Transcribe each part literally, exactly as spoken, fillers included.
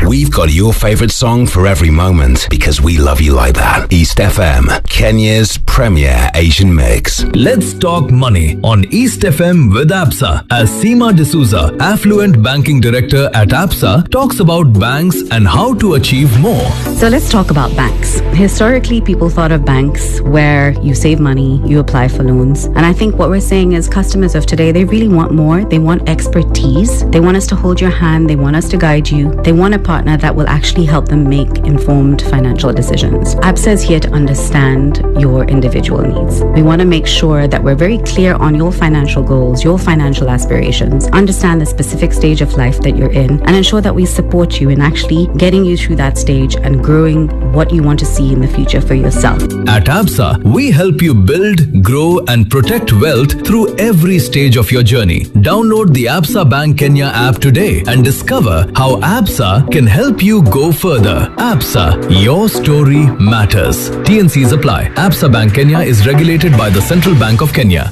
We've got your favorite song for every moment because we love you like that. East F M, Kenya's premier Asian mix. Let's talk money on East F M with Absa as Seema D'Souza, affluent banking director at Absa, talks about banks and how to achieve more. So let's talk about banks. Historically, people thought of banks where you save money, you apply for loans. And I think what we're saying is customers of today, they really want more. They want expertise. They want us to hold your hand. They want us to guide you. They want a partner that will actually help them make informed financial decisions. Absa is here to understand your individual needs. We want to make sure that we're very clear on your financial goals, your financial aspirations, understand the specific stage of life that you're in, and ensure that we support you in actually getting you through that stage and growing what you want to see in the future for yourself. At Absa, we help you build, grow, and protect wealth through every stage of your journey. Download the Absa Bank Kenya app today and discover how Absa can help you go further. Absa, your story matters. T N Cs apply. Absa Bank Kenya is regulated by the Central Bank of Kenya.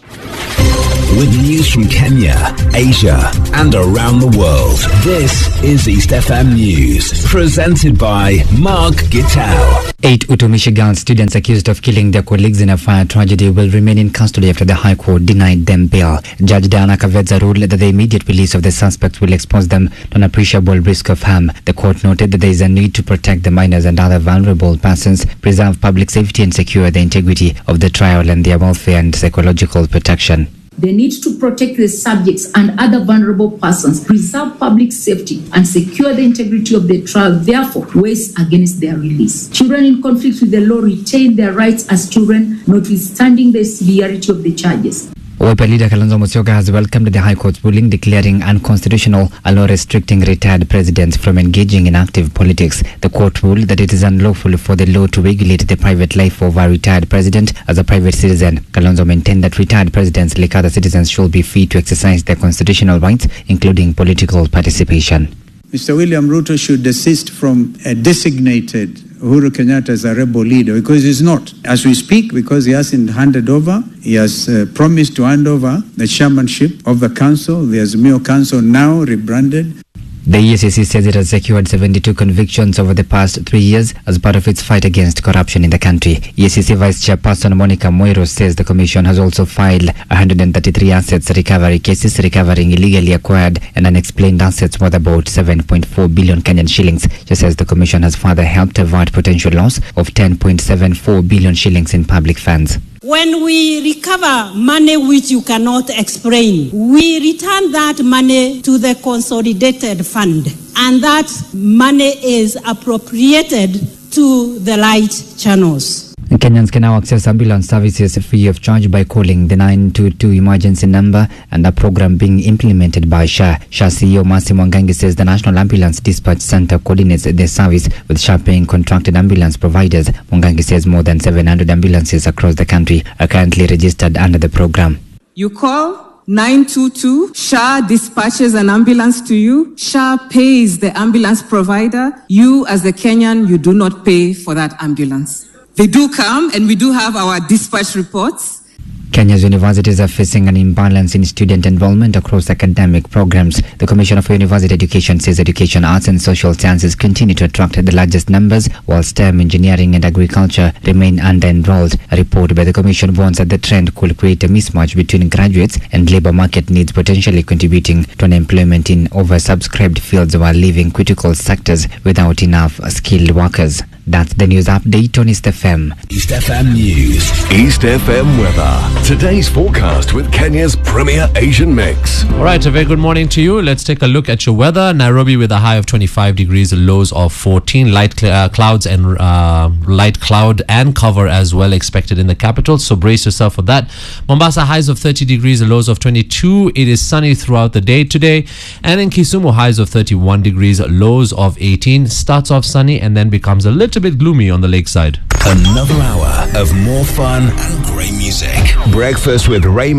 With news from Kenya, Asia, and around the world, this is East F M News, presented by Mark Gitau. Eight Utumishi Girls students accused of killing their colleagues in a fire tragedy will remain in custody after the High Court denied them bail. Judge Diana Kavedza ruled that the immediate release of the suspects will expose them to an appreciable risk of harm. The court noted that there is a need to protect the minors and other vulnerable persons, preserve public safety and secure the integrity of the trial and their welfare and psychological protection. They need to protect the subjects and other vulnerable persons, preserve public safety, and secure the integrity of the trial, therefore weighs against their release. Children in conflict with the law retain their rights as children, notwithstanding the severity of the charges. Wiper leader Kalonzo Musyoka has welcomed the High Court's ruling declaring unconstitutional a law restricting retired presidents from engaging in active politics. The court ruled that it is unlawful for the law to regulate the private life of a retired president as a private citizen. Kalonzo maintained that retired presidents, like other citizens, should be free to exercise their constitutional rights, including political participation. Mister William Ruto should desist from a designated Uhuru Kenyatta as a rebel leader, because he's not. As we speak, because he hasn't handed over, he has uh, promised to hand over the chairmanship of the council, the Azimio Council, now rebranded. The E A C C says it has secured seventy-two convictions over the past three years as part of its fight against corruption in the country. E A C C Vice Chairperson Monica Moiro says the Commission has also filed one hundred thirty-three assets recovery cases recovering illegally acquired and unexplained assets worth about seven point four billion Kenyan shillings. She says the Commission has further helped avert potential loss of ten point seven four billion shillings in public funds. When we recover money which you cannot explain, we return that money to the consolidated fund, and that money is appropriated to the right channels. Kenyans can now access ambulance services free of charge by calling the nine two two emergency number, and a program being implemented by S H A. S H A C E O Mercy Mwangangi says the National Ambulance Dispatch Center coordinates the service with S H A paying contracted ambulance providers. Mwangangi says more than seven hundred ambulances across the country are currently registered under the program. You call nine two two, S H A dispatches an ambulance to you. S H A pays the ambulance provider. You as the Kenyan, you do not pay for that ambulance. They do come, and we do have our dispatch reports. Kenya's universities are facing an imbalance in student enrollment across academic programs. The Commission for University Education says education, arts and social sciences continue to attract the largest numbers, while STEM, engineering and agriculture remain under-enrolled. A report by the Commission warns that the trend could create a mismatch between graduates and labour market needs, potentially contributing to unemployment in oversubscribed fields while leaving critical sectors without enough skilled workers. That's the news update on East F M. East F M News. East F M weather. Today's forecast with Kenya's premier Asian mix. All right, a very good morning to you. Let's take a look at your weather. Nairobi with a high of twenty-five degrees, lows of fourteen. Light cl- uh, clouds and uh, light cloud and cover as well expected in the capital. So brace yourself for that. Mombasa highs of thirty degrees, lows of twenty-two. It is sunny throughout the day today. And in Kisumu, highs of thirty-one degrees, lows of eighteen. Starts off sunny and then becomes a little a bit gloomy on the lakeside. Another hour of more fun and great music. Breakfast with Ray Matt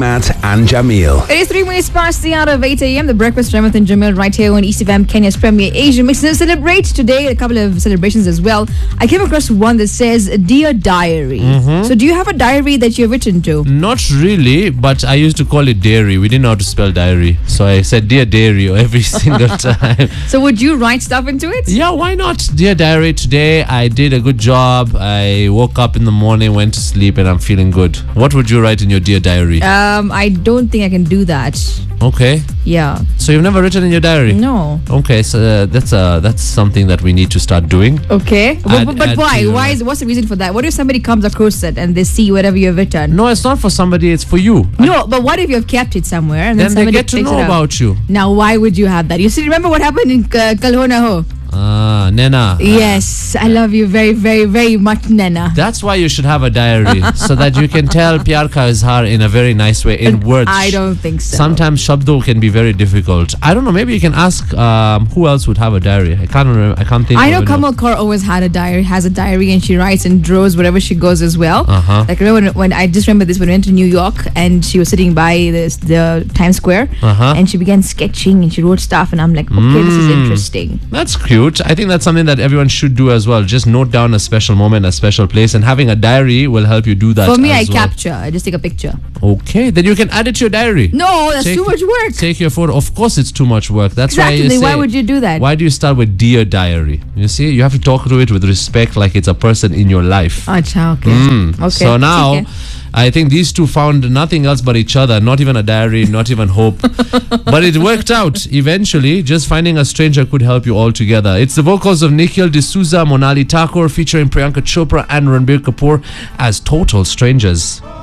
and Jamil. It is three minutes past the hour of eight a.m. The breakfast time with Jamil right here on East F M, Kenya's premier Asian mix. To celebrate today, a couple of celebrations as well. I came across one that says Dear Diary. Mhm. So do you have a diary that you've written to? Not really, but I used to call it dairy. We didn't know how to spell diary. So I said Dear Dairy every single time. So would you write stuff into it? Yeah, why not? Dear Diary, today I did a good job. I woke up in the morning, went to sleep, and I'm feeling good. What would you write in your Dear Diary? Um, I don't think I can do that. Okay. Yeah. So you've never written in your diary? No. Okay, so uh, that's uh, that's something that we need to start doing. Okay. But, Add- but, but add why? to your- Why is what's the reason for that? What if somebody comes across it and they see whatever you've written? No, it's not for somebody, it's for you. No, but what if you've kept it somewhere and then, Then they somebody get to picks know it up? about you. Now, why would you have that? You see, remember what happened in uh, Kalhona Ho? Ah, Nena. Yes, I love you very, very, very much, Nena. That's why you should have a diary, so that you can tell Pyar Ka Izhar in a very nice way, in words. I don't think so. Sometimes shabdo can be very difficult. I don't know, maybe you can ask um, who else would have a diary. I can't remember, I can't think I of know anyone. Kamal Kaur always had a diary, has a diary, and she writes and draws wherever she goes as well. Uh-huh. Like remember when, when I just remember this when we went to New York and she was sitting by this, the Times Square Uh-huh. and she began sketching and she wrote stuff and I'm like, okay, this is Mm. interesting. That's cute. I think that's something that everyone should do as well. Just note down a special moment, a special place, and having a diary will help you do that. For me, I as well. capture. I just take a picture. Okay, then you can add it to your diary. No, that's Take- too much work. Take your photo. Of course, it's too much work. That's Exactly. why you say. Why would you do that? Why do you start with Dear Diary? You see, you have to talk to it with respect, like it's a person in your life. Acha, okay. Mm. Okay. So now, Okay. I think these two found nothing else but each other. Not even a diary, not even hope. But it worked out eventually. Just finding a stranger could help you all together. It's the vocals of Nikhil D'Souza, Monali Thakur, featuring Priyanka Chopra and Ranbir Kapoor as Total Strangers.